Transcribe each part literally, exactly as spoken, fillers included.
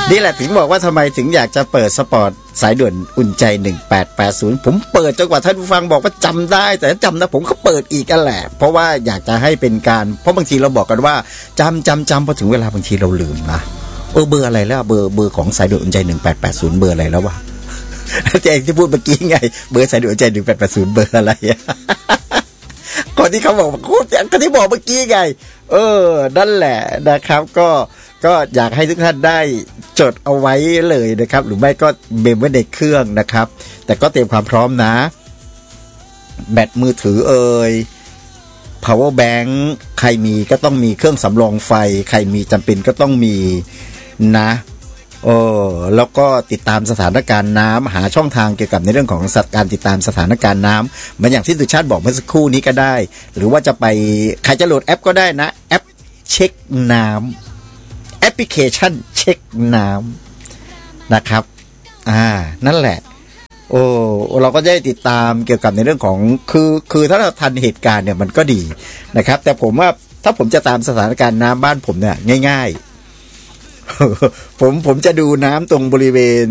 นี่แหละถึงบอกว่าทำไมถึงอยากจะเปิดสปอร์ตสายด่วนอุ่นใจหนึ่งแปดแปดศูนย์ผมเปิดจนกว่าท่านผู้ฟังบอกว่าจำได้แต่จำนะผมก็เปิดอีกกันแหละเพราะว่าอยากจะให้เป็นการเพราะบางทีเราบอกกันว่าจำจำจำพอถึงเวลาบางทีเราลืมนะเออเบอร์อะไรแล้วเบอร์เบอร์ของสายด่วนอุ่นใจหนึ่งแปดแปดศูนย์เบอร์อะไรแล้ววะแต่เองที่พูดเมื่อกี้ไงเบอร์สายด่วนอุ่นใจหนึ่งแปดแปดศูนย์เบอร์อะไรคนที่เขาบอกคนที่บอกเมื่อกี้ไงเออนั่นแหละนะครับก็ก็อยากให้ทุกท่านได้จดเอาไว้เลยนะครับหรือไม่ก็เมมไว้ในเครื่องนะครับแต่ก็เตรียมความพร้อมนะแบตมือถือเอ่ย power bank ใครมีก็ต้องมีเครื่องสำรองไฟใครมีจำเป็นก็ต้องมีนะเออแล้วก็ติดตามสถานการณ์น้ำหาช่องทางเกี่ยวกับในเรื่องของการติดตามสถานการณ์น้ำเหมือนอย่างที่สุชาติบอกเมื่อสักครู่นี้ก็ได้หรือว่าจะไปใครจะโหลดแอปก็ได้นะแอปเช็คน้ำแอปพลิเคชันเช็คน้ำนะครับอ่านั่นแหละโอ้เราก็ได้ติดตามเกี่ยวกับในเรื่องของคือคือถ้าเราทันเหตุการณ์เนี่ยมันก็ดีนะครับแต่ผมว่าถ้าผมจะตามสถานการณ์น้ำบ้านผมเนี่ยง่ายๆผมผมจะดูน้ำตรงบริเวณ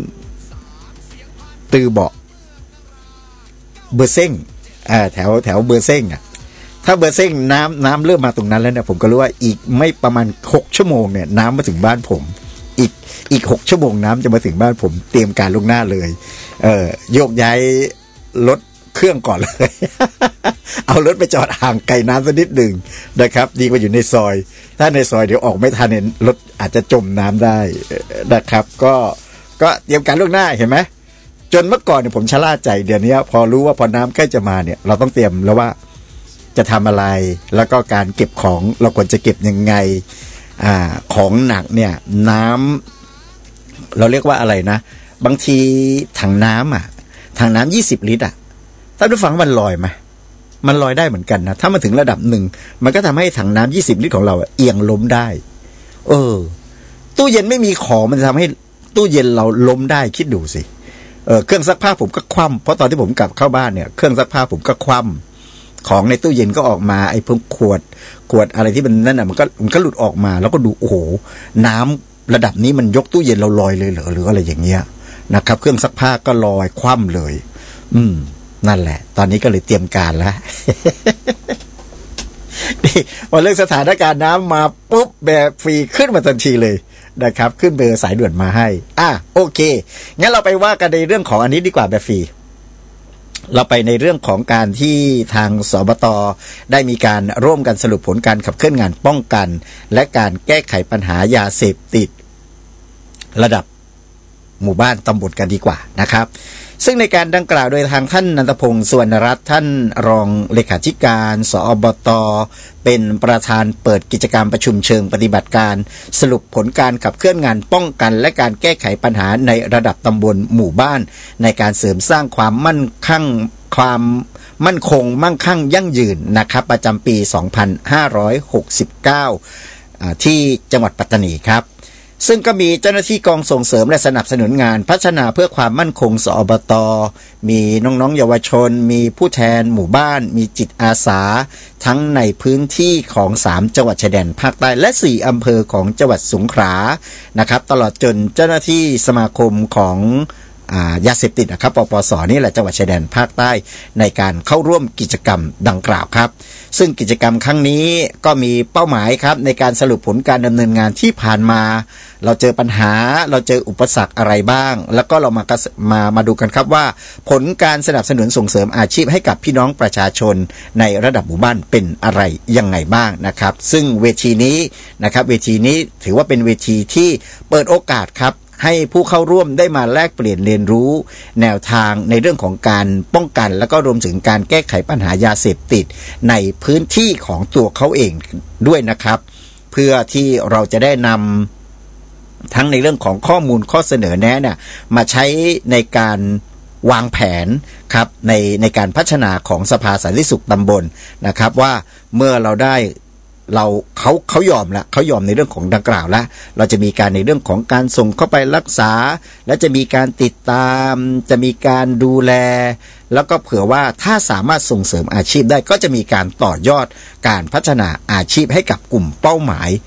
ตือเบาะเบอร์เซ้งอ่าแถวแถวเบอร์เซ้งอ่ะถ้าเบอร์เซ้งน้ำน้ำเริ่มมาตรงนั้นแล้วเนี่ยผมก็รู้ว่าอีกไม่ประมาณหกชั่วโมงเนี่ยน้ำมาถึงบ้านผมอีกอีกหกชั่วโมงน้ำจะมาถึงบ้านผมเตรียมการล่วงหน้าเลยเอ่อโยกย้ายรถเครื่องก่อนเลย เอารถไปจอดห่างไกลน้ำสักนิดหนึ่งนะครับดีกว่าอยู่ในซอยถ้าในซอยเดี๋ยวออกไม่ทันเนี่ยรถอาจจะจมน้ำได้นะครับก็ก็เตรียมการล่วงหน้าเห็นไหมจนเมื่อก่อนเนี่ยผมชะล่าใจเดี๋ยวนี้พอรู้ว่าพอน้ำใกล้จะมาเนี่ยเราต้องเตรียมแล้วว่าจะทำอะไรแล้วก็การเก็บของเราควรจะเก็บยังไงอ่าของหนักเนี่ยน้ำเราเรียกว่าอะไรนะบางทีถังน้ำอ่ะถังน้ำยี่สิบลิตรอ่ะท่านผู้ฟังมันลอยไหมมันลอยได้เหมือนกันนะถ้ามาถึงระดับหนึ่งมันก็ทำให้ถังน้ำยี่สิบลิตรของเราเอียงล้มได้เออตู้เย็นไม่มีของมันจะทำให้ตู้เย็นเราล้มได้คิดดูสิเออเครื่องซักผ้าผมก็คว่ำเพราะตอนที่ผมกลับเข้าบ้านเนี่ยเครื่องซักผ้าผมก็คว่ำของในตู้เย็นก็ออกมาไอ้พวกขวดขวดอะไรที่มันนั่นน่ะมันก็มันก็หลุดออกมาแล้วก็ดูโอ้โหน้ำระดับนี้มันยกตู้เย็นเราลอยเลยเหรอหรืออะไรอย่างเงี้ยนะครับเครื่องซักผ้าก็ลอยคว่ำเลยอืมนั่นแหละตอนนี้ก็เลยเตรียมการแล้ว นี่พอเรื่องสถานการณ์น้ำมาปุ๊บแบบฟรีขึ้นมาทันทีเลยนะครับขึ้นเบอร์สายด่วนมาให้อ่ะโอเคงั้นเราไปว่ากันในเรื่องของอันนี้ดีกว่าแบบฟรีเราไปในเรื่องของการที่ทางสบต.ได้มีการร่วมกันสรุปผลการขับเคลื่อนงานป้องกันและการแก้ไขปัญหายาเสพติดระดับหมู่บ้านตำบลกันดีกว่านะครับซึ่งในการดังกล่าวโดยทางท่านนันทพงศ์สุวรรณรัตน์ท่านรองเลขาธิการสอบต.เป็นประธานเปิดกิจกรรมประชุมเชิงปฏิบัติการสรุปผลการขับเคลื่อนงานป้องกันและการแก้ไขปัญหาในระดับตำบลหมู่บ้านในการเสริมสร้างความมั่นคงความมั่นคงมั่งคั่งยั่งยืนนะครับประจำปี สองพันห้าร้อยหกสิบเก้า ที่จังหวัดปัตตานีครับซึ่งก็มีเจ้าหน้าที่กองส่งเสริมและสนับสนุนงานพัฒนาเพื่อความมั่นคงสอบต.มีน้องๆเยาวชนมีผู้แทนหมู่บ้านมีจิตอาสาทั้งในพื้นที่ของสามจังหวัดชายแดนภาคใต้และสี่อำเภอของจังหวัดสงขลานะครับตลอดจนเจ้าหน้าที่สมาคมของยาเสพติดนะครับปปส.นี่แหละจังหวัดชายแดนภาคใต้ในการเข้าร่วมกิจกรรมดังกล่าวครับซึ่งกิจกรรมครั้งนี้ก็มีเป้าหมายครับในการสรุปผลการดำเนินงานที่ผ่านมาเราเจอปัญหาเราเจออุปสรรคอะไรบ้างแล้วก็เรามามามาดูกันครับว่าผลการสนับสนุนส่งเสริมอาชีพให้กับพี่น้องประชาชนในระดับหมู่บ้านเป็นอะไรยังไงบ้างนะครับซึ่งเวทีนี้นะครับเวทีนี้ถือว่าเป็นเวทีที่เปิดโอกาสครับให้ผู้เข้าร่วมได้มาแลกเปลี่ยนเรียนรู้แนวทางในเรื่องของการป้องกันแล้วก็รวมถึงการแก้ไขปัญหายาเสพติดในพื้นที่ของตัวเขาเองด้วยนะครับเพื่อที่เราจะได้นำทั้งในเรื่องของข้อมูลข้อเสนอแนะเนี่ยมาใช้ในการวางแผนครับในในการพัฒนาของสภาสันติสุขตำบลนะครับว่าเมื่อเราได้เราเขาเขายอมแล้วเขายอมในเรื่องของดังกล่าวแล้วเราจะมีการในเรื่องของการส่งเข้าไปรักษาและจะมีการติดตามจะมีการดูแลแล้วก็เผื่อว่าถ้าสามารถส่งเสริมอาชีพได้ก็จะมีการต่อยอดการพัฒนาอาชีพให้กับกลุ่มเป้าหมาย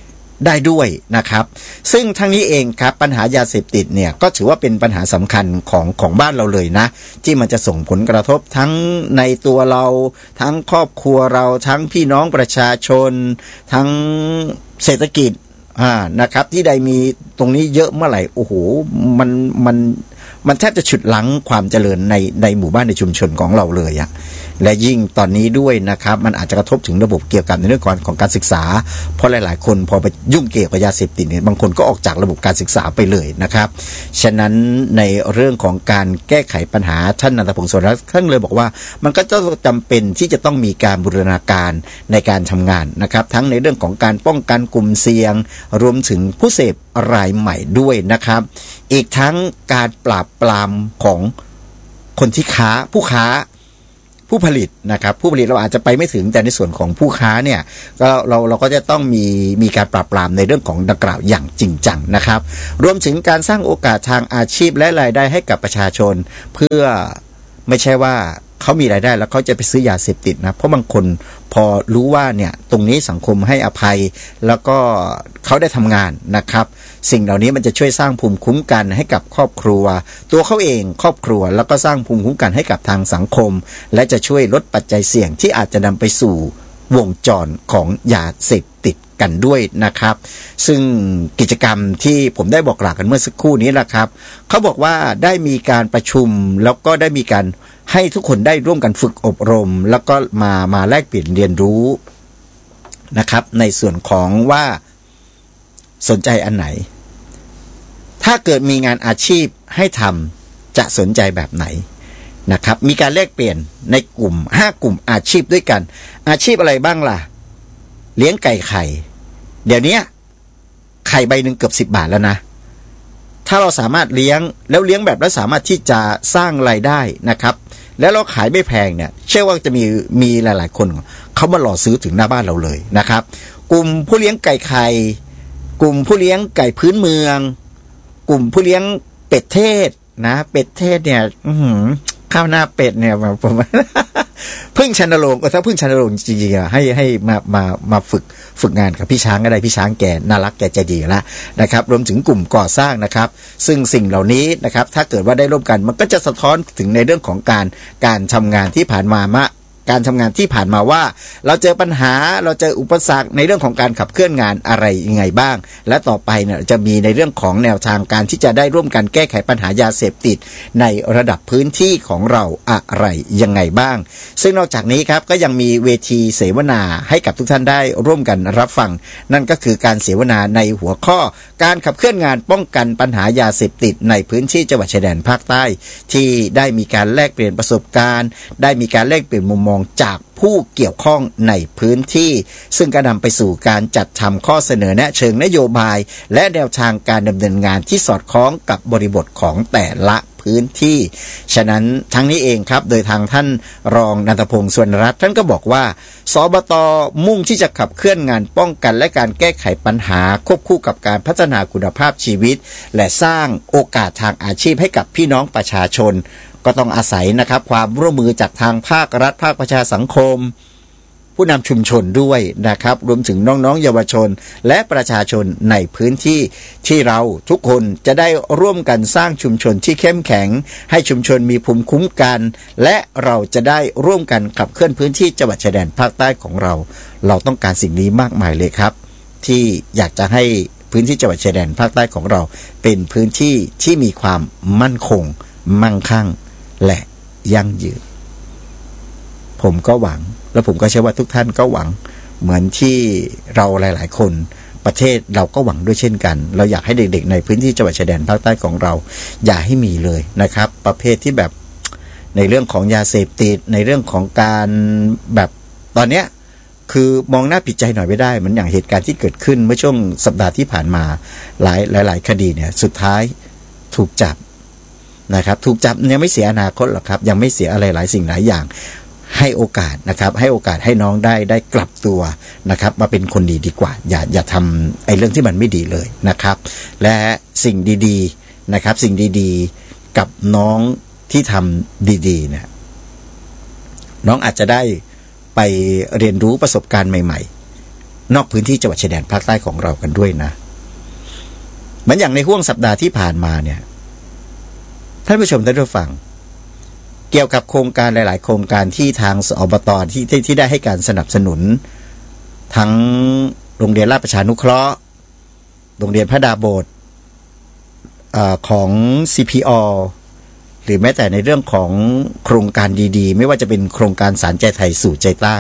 ได้ด้วยนะครับซึ่งทั้งนี้เองครับปัญหายาเสพติดเนี่ยก็ถือว่าเป็นปัญหาสำคัญของของบ้านเราเลยนะที่มันจะส่งผลกระทบทั้งในตัวเราทั้งครอบครัวเราทั้งพี่น้องประชาชนทั้งเศรษฐกิจอ่านะครับที่ใดมีตรงนี้เยอะเมื่อไหร่โอ้โหมันมันมันแทบจะฉุดลั้งความเจริญในในหมู่บ้านในชุมชนของเราเลยอะและยิ่งตอนนี้ด้วยนะครับมันอาจจะกระทบถึงระบบเกี่ยวกับในเรื่องของของการศึกษาเพราะหลายๆคนพอไปยุ่งเกี่ยวกับยาเสพติดเนี่ยบางคนก็ออกจากระบบการศึกษาไปเลยนะครับฉะนั้นในเรื่องของการแก้ไขปัญหาท่านนันทพงศ์สนรัตน์ท่านเลยบอกว่ามันก็จะจำเป็นที่จะต้องมีการบูรณาการในการทำงานนะครับทั้งในเรื่องของการป้องกันกลุ่มเสี่ยงรวมถึงผู้เสพรายใหม่ด้วยนะครับอีกทั้งการปราบปรามของคนที่ค้าผู้ค้าผู้ผลิตนะครับผู้ผลิตเราอาจจะไปไม่ถึงแต่ในส่วนของผู้ค้าเนี่ยก็เราเราก็จะต้องมีมีการปราบปรามในเรื่องของดังกล่าวอย่างจริงจังนะครับรวมถึงการสร้างโอกาสทางอาชีพและรายได้ให้กับประชาชนเพื่อไม่ใช่ว่าเขามีรายได้แล้วเขาจะไปซื้อยาเสพติดนะเพราะบางคนพอรู้ว่าเนี่ยตรงนี้สังคมให้อภัยแล้วก็เขาได้ทำงานนะครับสิ่งเหล่านี้มันจะช่วยสร้างภูมิคุ้มกันให้กับครอบครัวตัวเขาเองครอบครัวแล้วก็สร้างภูมิคุ้มกันให้กับทางสังคมและจะช่วยลดปัจจัยเสี่ยงที่อาจจะนำไปสู่วงจรของยาเสพติดกันด้วยนะครับซึ่งกิจกรรมที่ผมได้บอกกล่าวกันเมื่อสักครู่นี้แหละครับเขาบอกว่าได้มีการประชุมแล้วก็ได้มีการให้ทุกคนได้ร่วมกันฝึกอบรมแล้วก็มามาแลกเปลี่ยนเรียนรู้นะครับในส่วนของว่าสนใจอันไหนถ้าเกิดมีงานอาชีพให้ทำจะสนใจแบบไหนนะครับมีการแลกเปลี่ยนในกลุ่มห้ากลุ่มอาชีพด้วยกันอาชีพอะไรบ้างล่ะเลี้ยงไก่ไข่เดี๋ยวนี้ไข่ใบหนึ่งเกือบสิบบาทแล้วนะถ้าเราสามารถเลี้ยงแล้วเลี้ยงแบบแล้วสามารถที่จะสร้างรายได้นะครับแล้วเราขายไม่แพงเนี่ยเชื่อว่าจะมีมีหลายๆคนเขามาหล่อซื้อถึงหน้าบ้านเราเลยนะครับกลุ่มผู้เลี้ยงไก่ไข่กลุ่มผู้เลี้ยงไก่พื้นเมืองกลุ่มผู้เลี้ยงเป็ดเทศนะเป็ดเทศเนี่ยข้าวหน้าเป็ดเนี่ยผมพึ่งชันโรงก็ถ้าพึ่งชันโรงจริงๆอ่ะให้ให้มามามาฝึกฝึกงานกับพี่ช้างก็ได้พี่ช้างแกน่ารักแกใจดีแล้วนะครับรวมถึงกลุ่มก่อสร้างนะครับซึ่งสิ่งเหล่านี้นะครับถ้าเกิดว่าได้ร่วมกันมันก็จะสะท้อนถึงในเรื่องของการการทำงานที่ผ่านมามาการทำงานที่ผ่านมาว่าเราเจอปัญหาเราเจออุปสรรคในเรื่องของการขับเคลื่อนงานอะไรยังไงบ้างและต่อไปเนี่ยจะมีในเรื่องของแนวทางการที่จะได้ร่วมกันแก้ไขปัญหายาเสพติดในระดับพื้นที่ของเราอะไรยังไงบ้างซึ่งนอกจากนี้ครับก็ยังมีเวทีเสวนาให้กับทุกท่านได้ร่วมกันรับฟังนั่นก็คือการเสวนาในหัวข้อการขับเคลื่อนงานป้องกันปัญหายาเสพติดในพื้นที่จังหวัดชายแดนภาคใต้ที่ได้มีการแลกเปลี่ยนประสบการณ์ได้มีการแลกเปลี่ยนมุมมองจากผู้เกี่ยวข้องในพื้นที่ซึ่งก็นำไปสู่การจัดทำข้อเสนอแนะเชิงนโยบายและแนวทางการดำเนินงานที่สอดคล้องกับบริบทของแต่ละพื้นที่ฉะนั้นทั้งนี้เองครับโดยทางท่านรองนันทพงศ์สุวรรณรัตน์ท่านก็บอกว่าสบต.มุ่งที่จะขับเคลื่อนงานป้องกันและการแก้ไขปัญหาควบคู่กับการพัฒนาคุณภาพชีวิตและสร้างโอกาสทางอาชีพให้กับพี่น้องประชาชนก็ต้องอาศัยนะครับความร่วมมือจากทางภาครัฐภาคประชาสังคมผู้นำชุมชนด้วยนะครับรวมถึงน้องๆเยาวชนและประชาชนในพื้นที่ที่เราทุกคนจะได้ร่วมกันสร้างชุมชนที่เข้มแข็งให้ชุมชนมีภูมิคุ้มกันและเราจะได้ร่วมกันขับเคลื่อนพื้นที่จังหวัดชายแดนภาคใต้ของเราเราต้องการสิ่งนี้มากมายเลยครับที่อยากจะให้พื้นที่จังหวัดชายแดนภาคใต้ของเราเป็นพื้นที่ที่มีความมั่นคงมั่งคั่งและยั่งยืนผมก็หวังและผมก็เชื่อว่าทุกท่านก็หวังเหมือนที่เราหลายๆคนประเทศเราก็หวังด้วยเช่นกันเราอยากให้เด็กๆในพื้นที่จังหวัดชายแดนภาคใต้ของเราอย่าให้มีเลยนะครับประเภทที่แบบในเรื่องของยาเสพติดในเรื่องของการแบบตอนเนี้ยคือมองหน้าผิดใจหน่อยไม่ได้เหมือนอย่างเหตุการณ์ที่เกิดขึ้นเมื่อช่วงสัปดาห์ที่ผ่านมาหลายหลายๆคดีเนี่ยสุดท้ายถูกจับนะครับถูกจับยังไม่เสียอนาคตหรอกครับยังไม่เสียอะไรหลายสิ่งหลายอย่างให้โอกาสนะครับให้โอกาสให้น้องได้ได้กลับตัวนะครับมาเป็นคนดีดีกว่าอย่าอย่าทำไอ้เรื่องที่มันไม่ดีเลยนะครับและสิ่งดีๆนะครับสิ่งดีๆกับน้องที่ทำดีๆเนี่ยน้องอาจจะได้ไปเรียนรู้ประสบการณ์ใหม่ๆนอกพื้นที่จังหวัดชายแดนภาคใต้ของเรากันด้วยนะเหมือนอย่างในห้วงสัปดาห์ที่ผ่านมาเนี่ยท่านผู้ชมท่านผู้ฟังเกี่ยวกับโครงการหลายๆโครงการที่ทางสอบต.ที่ที่ได้ให้การสนับสนุนทั้งโรงเรียนราชประชานุเคราะห์โรงเรียนพระดาโบสถ์ของ ซี พี อ หรือแม้แต่ในเรื่องของโครงการดีๆไม่ว่าจะเป็นโครงการสารใจไทยสู่ใจใต้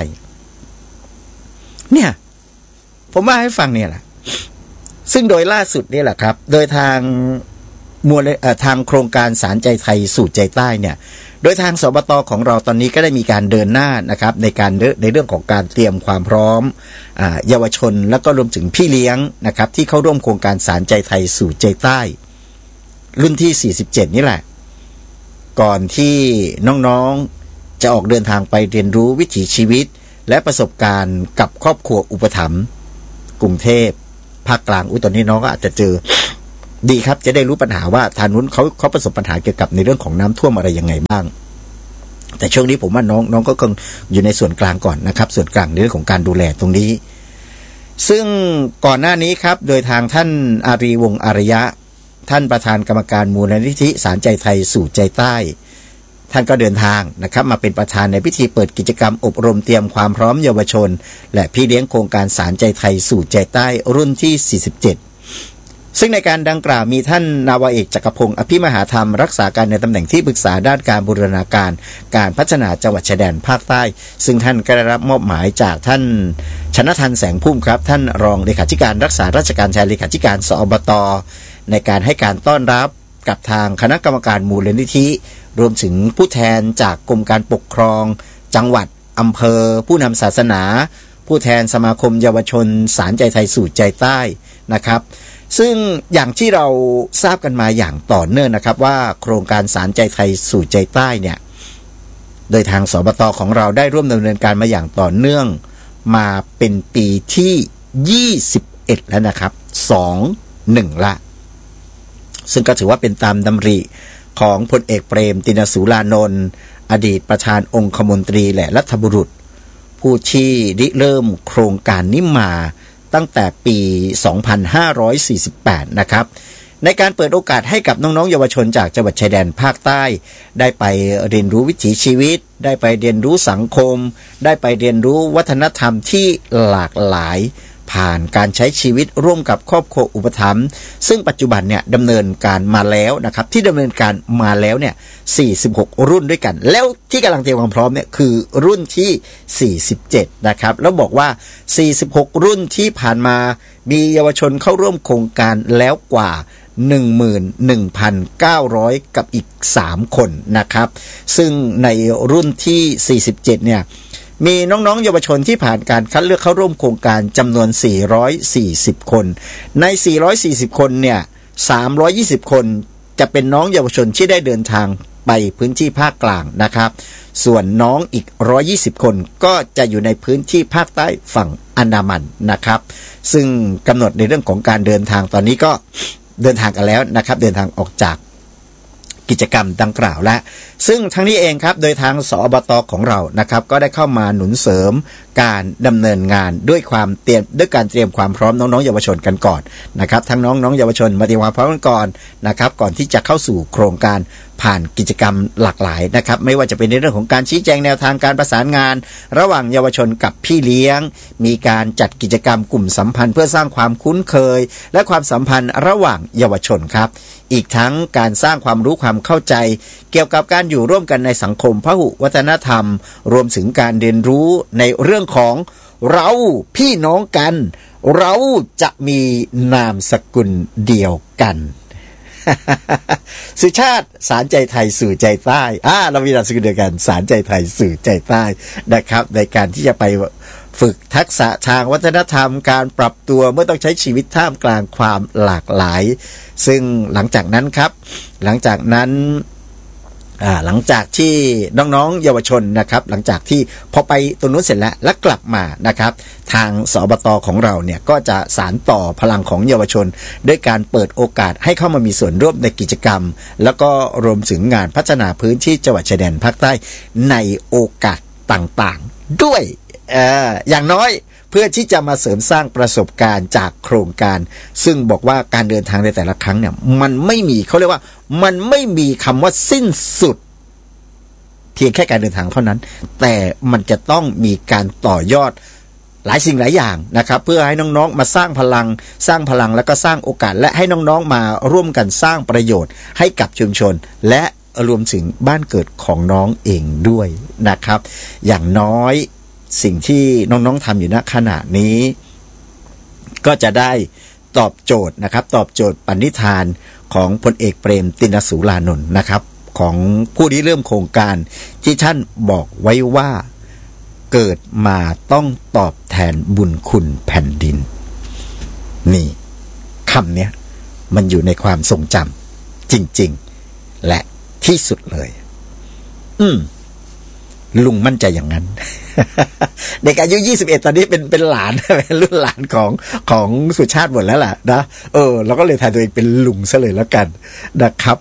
เนี่ยผมว่าให้ฟังเนี่ยแหละซึ่งโดยล่าสุดนี่แหละครับโดยทางมวลทางโครงการสารใจไทยสู่ใจใต้เนี่ยโดยทางสบต.ของเราตอนนี้ก็ได้มีการเดินหน้านะครับในการในเรื่องของการเตรียมความพร้อมอ่าเยาวชนแล้วก็รวมถึงพี่เลี้ยงนะครับที่เข้าร่วมโครงการสารใจไทยสู่ใจใต้รุ่นที่สี่สิบเจ็ดนี่แหละก่อนที่น้องๆจะออกเดินทางไปเรียนรู้วิถีชีวิตและประสบการณ์กับครอบครัวอุปถัมภ์กรุงเทพภาคกลางอุ้ยตอนนี้น้องก็อาจจะเจอดีครับจะได้รู้ปัญหาว่าทางนู้นเขาเขาประสบปัญหาเกี่ยวกับในเรื่องของน้ำท่วมอะไรยังไงบ้างแต่ช่วงนี้ผมว่าน้องน้องก็คงอยู่ในส่วนกลางก่อนนะครับส่วนกลางในเรื่องของการดูแลตรงนี้ซึ่งก่อนหน้านี้ครับโดยทางท่านอารีวงศ์อารยะท่านประธานกรรมการมูลนิธิสารใจไทยสู่ใจใต้ท่านก็เดินทางนะครับมาเป็นประธานในพิธีเปิดกิจกรรมอบรมเตรียมความพร้อมเยาวชนและพี่เลี้ยงโครงการสารใจไทยสู่ใจใต้รุ่นที่สี่สิบเจ็ดซึ่งในการดังกล่าวมีท่านนาวาเอกจักรพงศ์อภิมหาธรรมรักษาการในตำแหน่งที่ปรึกษาด้านการบูรณาการการพัฒนาจังหวัดชายแดนภาคใต้ซึ่งท่านก็ได้รับมอบหมายจากท่านชนทันแสงพุ่มครับท่านรองเลขาธิการรักษาราชการแทนเลขาธิการสอบต.ในการให้การต้อนรับกับทางคณะกรรมการมูลนิธิรวมถึงผู้แทนจากกรมการปกครองจังหวัดอำเภอผู้นำศาสนาผู้แทนสมาคมเยาวชนสารใจไทยสู่ใจใต้นะครับซึ่งอย่างที่เราทราบกันมาอย่างต่อเนื่องนะครับว่าโครงการสารใจไทยสู่ใจใต้เนี่ยโดยทางสบต.ของเราได้ร่วมดำเนินการมาอย่างต่อเนื่องมาเป็นปีที่ยี่สิบเอ็ดแล้วนะครับสอง หนึ่งละซึ่งก็ถือว่าเป็นตามดำริของพลเอกเปรมติณสูรานนท์อดีตประธานองคมนตรีและรัฐบุรุษผู้ที่ริเริ่มโครงการนี้มาตั้งแต่ปี สองพันห้าร้อยสี่สิบแปด นะครับในการเปิดโอกาสให้กับน้องๆเยาวชนจากจังหวัดชายแดนภาคใต้ได้ไปเรียนรู้วิถีชีวิตได้ไปเรียนรู้สังคมได้ไปเรียนรู้วัฒนธรรมที่หลากหลายผ่านการใช้ชีวิตร่วมกับครอบครัวอุปถัมภ์ซึ่งปัจจุบันเนี่ยดำเนินการมาแล้วนะครับที่ดำเนินการมาแล้วเนี่ยสี่สิบหกรุ่นด้วยกันแล้วที่กำลังเตรียมความพร้อมเนี่ยคือรุ่นที่สี่สิบเจ็ดนะครับแล้วบอกว่าสี่สิบหกรุ่นที่ผ่านมามีเยาวชนเข้าร่วมโครงการแล้วกว่า หนึ่งหมื่นหนึ่งพันเก้าร้อย กับอีกสามคนนะครับซึ่งในรุ่นที่สี่สิบเจ็ดเนี่ยมีน้องๆเยาวชนที่ผ่านการคัดเลือกเข้าร่วมโครงการจำนวนสี่ร้อยสี่สิบคนในสี่ร้อยสี่สิบคนเนี่ยสามร้อยยี่สิบคนจะเป็นน้องเยาวชนที่ได้เดินทางไปพื้นที่ภาคกลางนะครับส่วนน้องอีกหนึ่งร้อยยี่สิบคนก็จะอยู่ในพื้นที่ภาคใต้ฝั่งอันดามันนะครับซึ่งกำหนดในเรื่องของการเดินทางตอนนี้ก็เดินทางกันแล้วนะครับเดินทางออกจากกิจกรรมดังกล่าวและซึ่งทั้งนี้เองครับโดยทางสอบต.ของเรานะครับก็ได้เข้ามาหนุนเสริมการดำเนินงานด้วยความเตรียมด้วยการเตรียมความพร้อมน้องๆเยาวชนกันก่อนนะครับทั้งน้องๆเยาวชนมาเตรียมความพร้อมกันก่อนนะครับก่อนที่จะเข้าสู่โครงการผ่านกิจกรรมหลากหลายนะครับไม่ว่าจะเป็นในเรื่องของการชี้แจงแนวทางการประสานงานระหว่างเยาวชนกับพี่เลี้ยงมีการจัดกิจกรรมกลุ่มสัมพันธ์เพื่อสร้างความคุ้นเคยและความสัมพันธ์ระหว่างเยาวชนครับอีกทั้งการสร้างความรู้ความเข้าใจเกี่ยวกับการอยู่ร่วมกันในสังคมพหุวัฒนธรรมรวมถึงการเรียนรู้ในเรื่องของเราพี่น้องกันเราจะมีนามสกุลเดียวกันสุชาติสารใจไทยสู่ใจใต้อ่าเรามีนามสกุลเดียวกันสารใจไทยสู่ใจใต้นะครับในการที่จะไปฝึกทักษะทางวัฒนธรรมการปรับตัวเมื่อต้องใช้ชีวิตท่ามกลางความหลากหลายซึ่งหลังจากนั้นครับหลังจากนั้นอ่าหลังจากที่น้องๆเยาวชนนะครับหลังจากที่พอไปตรงนู้นเสร็จแล้วแล้วกลับมานะครับทางสบต.ของเราเนี่ยก็จะสานต่อพลังของเยาวชนด้วยการเปิดโอกาสให้เข้ามามีส่วนร่วมในกิจกรรมแล้วก็รวมถึงงานพัฒนาพื้นที่จังหวัดชายแดนภาคใต้ในโอกาสต่างๆด้วยเอ่ออย่างน้อยเพื่อที่จะมาเสริมสร้างประสบการณ์จากโครงการซึ่งบอกว่าการเดินทางในแต่ละครั้งเนี่ยมันไม่มีเขาเรียกว่ามันไม่มีคำว่าสิ้นสุดเพียงแค่การเดินทางเท่านั้นแต่มันจะต้องมีการต่อยอดหลายสิ่งหลายอย่างนะครับเพื่อให้น้องๆมาสร้างพลังสร้างพลังแล้วก็สร้างโอกาสและให้น้องๆมาร่วมกันสร้างประโยชน์ให้กับชุมชนและรวมถึงบ้านเกิดของน้องเองด้วยนะครับอย่างน้อยสิ่งที่น้องๆทำอยู่ณขณะนี้ก็จะได้ตอบโจทย์นะครับตอบโจทย์ปณิธานของพลเอกเปรมติณสูรานนท์นะครับของผู้ที่เริ่มโครงการที่ท่านบอกไว้ว่าเกิดมาต้องตอบแทนบุญคุณแผ่นดินนี่คำเนี้ยมันอยู่ในความทรงจำจริงๆและที่สุดเลยอืมลุงมั่นใจอย่างนั้น เด็กอายุยี่สิบเอ็ดตอนนี้เป็นเป็นหลาน เป็นรุ่นหลานของของสุชาติหมดแล้วล่ะนะเออเราก็เลยทายตัวเองเป็นลุงซะเลยแล้วกันนะครับ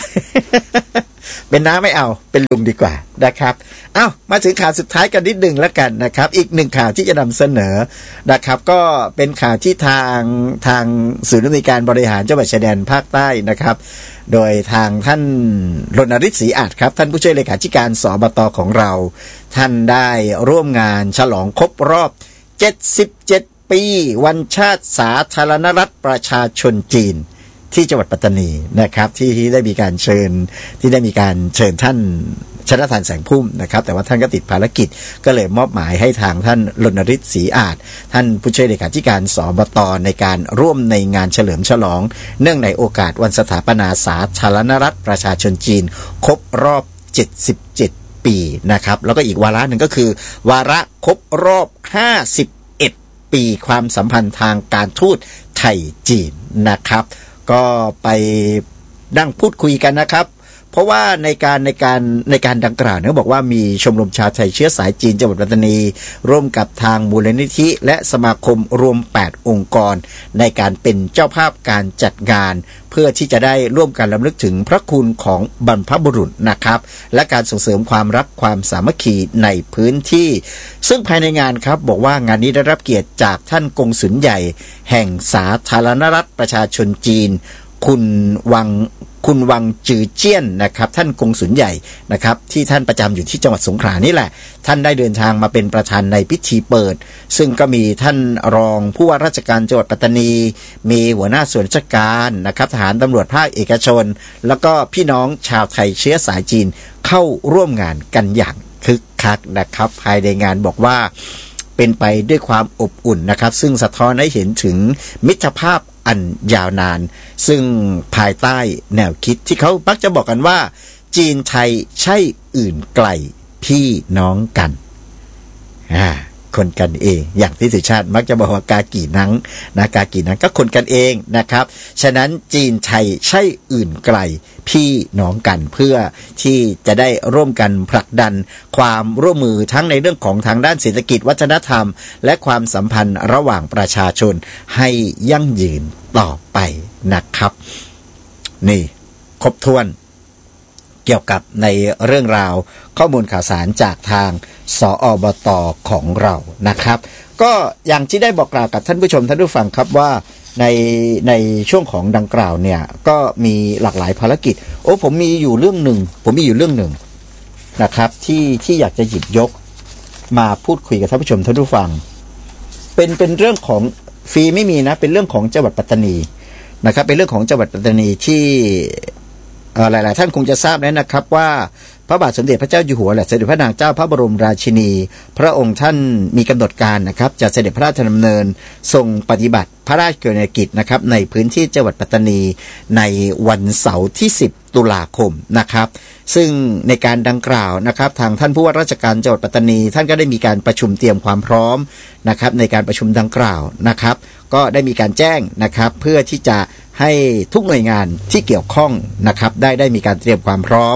เป็นน้าไม่เอาเป็นลุงดีกว่านะครับเอ้ามาถึงข่าวสุดท้ายกันนิดหนึ่งแล้วกันนะครับอีกหนึ่งข่าวที่จะนำเสนอนะครับก็เป็นข่าวที่ทางทางศูนย์อำนวยการบริหารจังหวัดชายแดนภาคใต้นะครับโดยทางท่านรณฤทธิ์ศรีอาจครับท่านผู้ช่วยเลขาธิการสบตของเราท่านได้ร่วมงานฉลองครบรอบเจ็ดสิบเจ็ดปีวันชาติสาธารณรัฐประชาชนจีนที่จังหวัดปัตตานีนะครับที่ได้มีการเชิญที่ได้มีการเชิญท่านชนทานแสงพุ่มนะครับแต่ว่าท่านก็ติดภารกิจก็เลยมอบหมายให้ทางท่านรณฤทธิ์ศรีอาจท่านผู้ช่วยเลขาธิการสบตในการร่วมในงานเฉลิมฉลองเนื่องในโอกาสวันสถาปนาสาธารณรัฐประชาชนจีนครบรอบเจ็ดสิบเจ็ดปีนะครับแล้วก็อีกวาระหนึ่งก็คือวาระครบรอบห้าสิบเอ็ดปีความสัมพันธ์ทางการทูตไทยจีนนะครับก็ไปนั่งพูดคุยกันนะครับเพราะว่าในการในการในการดังกล่าวเนี่ยบอกว่ามีชมรมชาวไทยเชื้อสายจีนจังหวัดปัตตานีร่วมกับทางมูลนิธิและสมาคมรวมแปดองค์กรในการเป็นเจ้าภาพการจัดงานเพื่อที่จะได้ร่วมกันรำลึกถึงพระคุณของบรรพบุรุษนะครับและการส่งเสริมความรักความสามัคคีในพื้นที่ซึ่งภายในงานครับบอกว่างานนี้ได้รับเกียรติจากท่านกงสุลใหญ่แห่งสาธารณรัฐประชาชนจีนคุณวังคุณวังจือเจี้ยนนะครับท่านกงสุลใหญ่นะครับที่ท่านประจำอยู่ที่จังหวัดสงขลานี่แหละท่านได้เดินทางมาเป็นประธานในพิธีเปิดซึ่งก็มีท่านรองผู้ว่าราชการจังหวัดปัตตานีมีหัวหน้าส่วนราชการนะครับทหารตำรวจภาคเอกชนแล้วก็พี่น้องชาวไทยเชื้อสายจีนเข้าร่วมงานกันอย่างคึกคักนะครับภายในงานบอกว่าเป็นไปด้วยความอบอุ่นนะครับซึ่งสะท้อนให้เห็นถึงมิตรภาพอันยาวนานซึ่งภายใต้แนวคิดที่เขามักจะบอกกันว่าจีนไทยใช่อื่นไกลพี่น้องกันอ่าคนกันเองอย่างที่สุชาติมักจะบอกว่ากากี่นังนะกากี่นังก็คนกันเองนะครับฉะนั้นจีนไทยใช่อื่นไกลพี่น้องกันเพื่อที่จะได้ร่วมกันผลักดันความร่วมมือทั้งในเรื่องของทางด้านเศรษฐกิจวัฒนธรรมและความสัมพันธ์ระหว่างประชาชนให้ยั่งยืนต่อไปนะครับนี่ครบถ้วนเกี่ยวกับในเรื่องราวข้อมูลข่าวสารจากทางสอบต.ของเรานะครับก็อย่างที่ได้บอกกล่าวกับท่านผู้ชมท่านผู้ฟังครับว่าในในช่วงของดังกล่าวเนี่ยก็มีหลากหลายภารกิจโอ้ผมมีอยู่เรื่องหนึ่งผมมีอยู่เรื่องหนึ่งนะครับที่ที่อยากจะหยิบยกมาพูดคุยกับท่านผู้ชมท่านผู้ฟังเป็นเป็นเรื่องของฟรีไม่มีนะเป็นเรื่องของจังหวัดปัตตานีนะครับเป็นเรื่องของจังหวัดปัตตานีที่หลายๆท่านคงจะทราบแล้วนะครับว่าพระบาทสมเด็จพระเจ้าอยู่หัวและสมเด็จพระนางเจ้าพระบรมราชินีพระองค์ท่านมีกำหนดการนะครับจะเสด็จพระราชดำเนินทรงปฏิบัติพระราชกรณียกิจนะครับในพื้นที่จังหวัดปัตตานีในวันเสาร์ที่สิบตุลาคมนะครับซึ่งในการดังกล่าวนะครับทางท่านผู้ว่าราชการจังหวัดปัตตานีท่านก็ได้มีการประชุมเตรียมความพร้อมนะครับในการประชุมดังกล่าวนะครับก็ได้มีการแจ้งนะครับเพื่อที่จะให้ทุกหน่วยงานที่เกี่ยวข้องนะครับได้ได้มีการเตรียมความพร้อม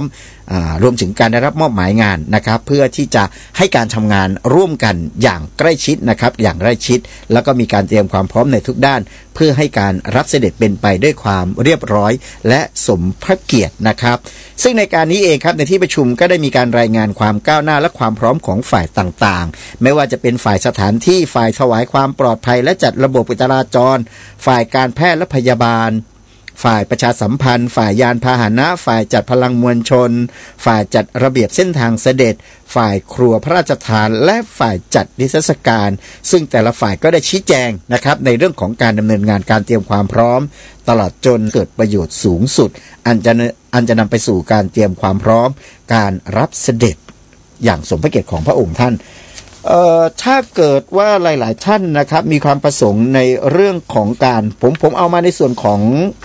รวมถึงการได้รับมอบหมายงานนะครับเพื่อที่จะให้การทำงานร่วมกันอย่างใกล้ชิดนะครับอย่างใกล้ชิดแล้วก็มีการเตรียมความพร้อมในทุกด้านเพื่อให้การรับเสด็จเป็นไปด้วยความเรียบร้อยและสมพระเกียรตินะครับซึ่งในการนี้เองครับในที่ประชุมก็ได้มีการรายงานความก้าวหน้าและความพร้อมของฝ่ายต่างๆไม่ว่าจะเป็นฝ่ายสถานที่ฝ่ายถวายความปลอดภัยและจัดระบบจราจรฝ่ายการแพทย์และพยาบาลฝ่ายประชาสัมพันธ์ฝ่ายยานพาหนะฝ่ายจัดพลังมวลชนฝ่ายจัดระเบียบเส้นทางเสด็จฝ่ายครัวพระราชทานและฝ่ายจัดนิทรรศการซึ่งแต่ละฝ่ายก็ได้ชี้แจงนะครับในเรื่องของการดำเนินงานการเตรียมความพร้อมตลอดจนเกิดประโยชน์สูงสุดอันจะอันจะนำไปสู่การเตรียมความพร้อมการรับเสด็จอย่างสมพระเกียรติของพระองค์ท่านเอ่อถ้าเกิดว่าหลายๆท่านนะครับมีความประสงค์ในเรื่องของการผมผมเอามาในส่วนของ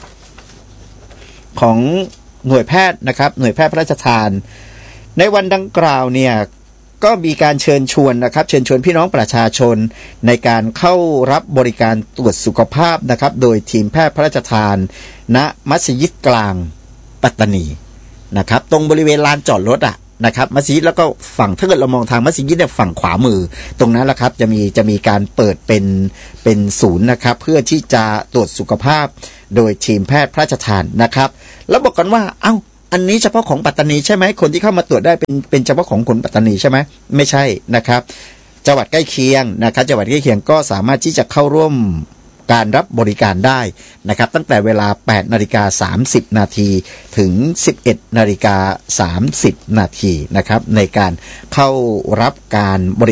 ของหน่วยแพทย์นะครับหน่วยแพทย์พระราชทานในวันดังกล่าวเนี่ยก็มีการเชิญชวนนะครับเชิญชวนพี่น้องประชาชนในการเข้ารับบริการตรวจสุขภาพนะครับโดยทีมแพทย์พระราชทานณมัสยิดกลางปัตตานีนะครับตรงบริเวณลานจอดรถอ่ะนะครับมัสยิดแล้วก็ฝั่งถ้าเกิดเรามองทางมัสยิดเนี่ยฝั่งขวามือตรงนั้นแหละครับจะมีจะมีการเปิดเป็นเป็นศูนย์นะครับเพื่อที่จะตรวจสุขภาพโดยทีมแพทย์พระราชทานนะครับแล้วบอกกันว่าเอ้าอันนี้เฉพาะของปัตตานีใช่ไหมคนที่เข้ามาตรวจได้เป็นเป็นเฉพาะของคนปัตตานีใช่ไหมไม่ใช่นะครับจังหวัดใกล้เคียงนะครับจังหวัดใกล้เคียงก็สามารถที่จะเข้าร่วมการรับบริการได้นะครับตั้งแต่เวลา แปดนาฬิกาสามสิบนาทีถึง สิบเอ็ดนาฬิกาสามสิบนาทีนะครับในการเข้ารับการบริ